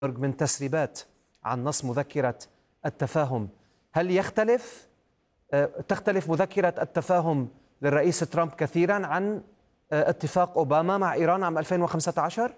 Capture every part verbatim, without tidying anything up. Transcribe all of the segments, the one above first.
من تسريبات عن نص مذكرة التفاهم. هل يختلف تختلف مذكرة التفاهم للرئيس ترامب كثيرا عن اتفاق أوباما مع إيران عام ألفين وخمسة عشر؟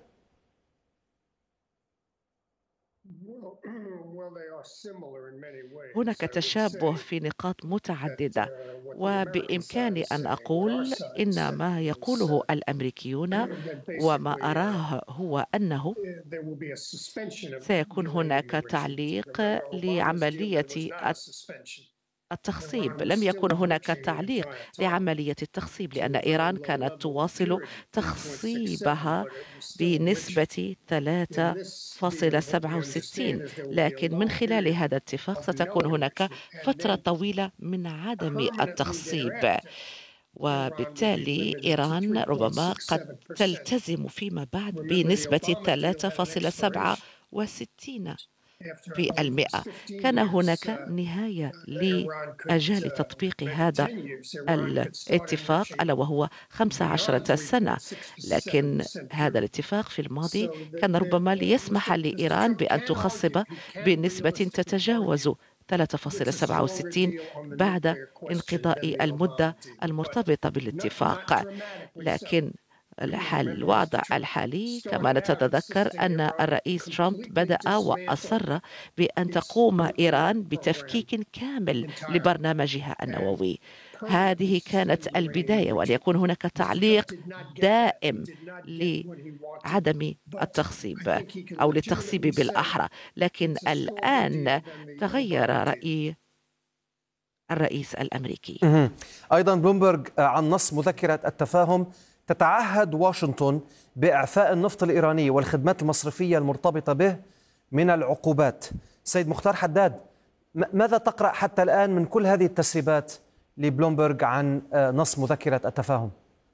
هناك تشابه في نقاط متعددة، وبإمكاني أن أقول إن ما يقوله الأمريكيون وما أراه هو أنه سيكون هناك تعليق لعملية التخصيب. لم يكن هناك تعليق لعملية التخصيب لأن إيران كانت تواصل تخصيبها بنسبة ثلاثة فاصلة سبعة وستين، لكن من خلال هذا الاتفاق ستكون هناك فترة طويلة من عدم التخصيب، وبالتالي إيران ربما قد تلتزم فيما بعد بنسبة ثلاثة فاصلة سبعة وستين بالمئة. كان هناك نهاية لأجال تطبيق هذا الاتفاق ألا وهو خمس عشرة سنة، لكن هذا الاتفاق في الماضي كان ربما ليسمح لإيران بأن تخصب بنسبة تتجاوز ثلاثة فاصلة سبعة وستين بعد انقضاء المدة المرتبطة بالاتفاق. لكن الحال الوضع الحالي كما نتذكر أن الرئيس ترامب بدأ وأصر بأن تقوم إيران بتفكيك كامل لبرنامجها النووي. هذه كانت البداية، وأن يكون هناك تعليق دائم لعدم التخصيب أو للتخصيب بالأحرى، لكن الآن تغير رأي الرئيس الأمريكي. أيضا بلومبرج عن نص مذكرة التفاهم تتعهد واشنطن بإعفاء النفط الإيراني والخدمات المصرفية المرتبطة به من العقوبات. سيد مختار حداد، ماذا تقرأ حتى الآن من كل هذه التسريبات لبلومبرج عن نص مذكرة التفاهم؟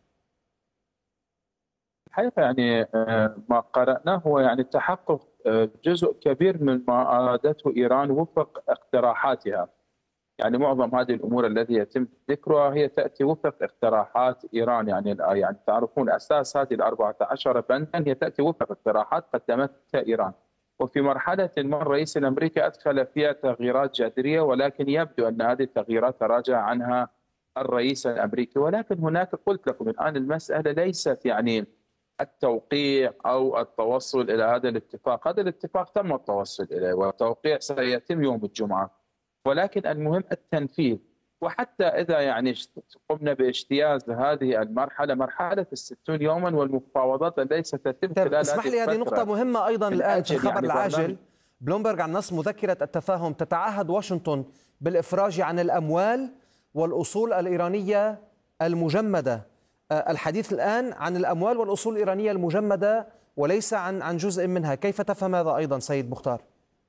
الحقيقة يعني ما قرأناه هو يعني تحقق جزء كبير من ما أرادته إيران وفق اقتراحاتها. يعني معظم هذه الامور التي يتم ذكرها هي تاتي وفق اقتراحات ايران، يعني يعني تعرفون اساس هذه ال أربعة عشر بندا هي تاتي وفق اقتراحات قدمتها ايران، وفي مرحله ما الرئيس الامريكي ادخل فيها تغييرات جذريه، ولكن يبدو ان هذه التغييرات تراجع عنها الرئيس الامريكي. ولكن هناك قلت لكم الان المساله ليست يعني التوقيع او التوصل الى هذا الاتفاق، هذا الاتفاق تم التوصل اليه والتوقيع سيتم يوم الجمعه، ولكن المهم التنفيذ. وحتى إذا يعني قمنا باجتياز هذه المرحلة مرحلة الستون يوما والمفاوضات التي ستتم خلال هذه اسمح لي، هذه نقطة مهمة أيضا الآن في الخبر يعني العاجل. بلومبرج عن نص مذكرة التفاهم تتعهد واشنطن بالإفراج عن الأموال والأصول الإيرانية المجمدة. الحديث الآن عن الأموال والأصول الإيرانية المجمدة وليس عن عن جزء منها، كيف تفهم هذا أيضا سيد مختار؟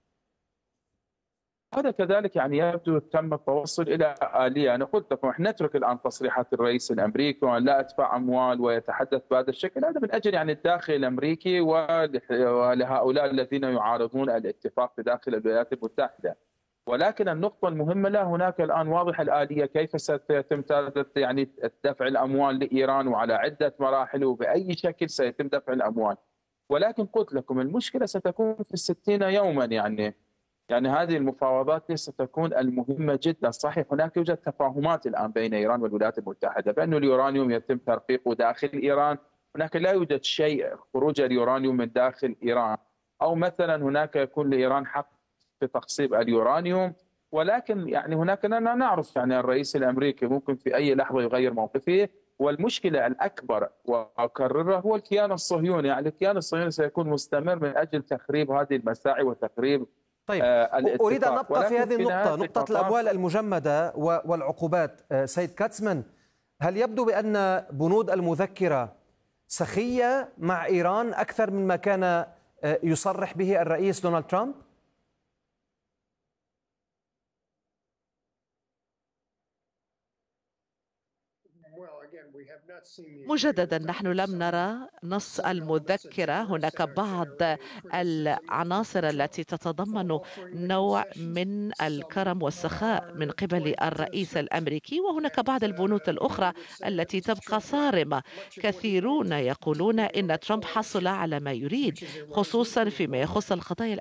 هذا كذلك يعني يبدو تم التوصل الى اليه. انا قلت لكم احنا نترك الان تصريحات الرئيس الامريكي وان لا ادفع اموال ويتحدث بهذا الشكل، هذا من اجل يعني الداخل الامريكي ولهؤلاء الذين يعارضون الاتفاق في داخل الولايات المتحده. ولكن النقطه المهمه لا، هناك الان واضحه الاليه كيف ستتم يعني دفع الاموال لايران وعلى عده مراحل وباي شكل سيتم دفع الاموال. ولكن قلت لكم المشكله ستكون في الستين يوما، يعني يعني هذه المفاوضات ستكون المهمة جدا. صحيح هناك يوجد تفاهمات الآن بين إيران والولايات المتحدة بأن اليورانيوم يتم ترقيقه داخل إيران، هناك لا يوجد شيء خروج اليورانيوم من داخل إيران، أو مثلا هناك يكون لإيران حق في تخصيب اليورانيوم. ولكن يعني هناك أننا نعرف يعني الرئيس الأمريكي ممكن في أي لحظة يغير موقفه، والمشكلة الأكبر وأكررها هو الكيان الصهيوني. يعني الكيان الصهيوني سيكون مستمر من أجل تخريب هذه المساعي وتخريب. طيب أريد أن نبقى في هذه النقطة، نقطة الأموال المجمدة والعقوبات. سيد كاتسمان، هل يبدو بأن بنود المذكرة سخية مع إيران أكثر مما كان يصرح به الرئيس دونالد ترامب؟ مجددا نحن لم نرى نص المذكرة. هناك بعض العناصر التي تتضمن نوع من الكرم والسخاء من قبل الرئيس الأمريكي، وهناك بعض البنود الأخرى التي تبقى صارمة. كثيرون يقولون إن ترامب حصل على ما يريد، خصوصا فيما يخص القضايا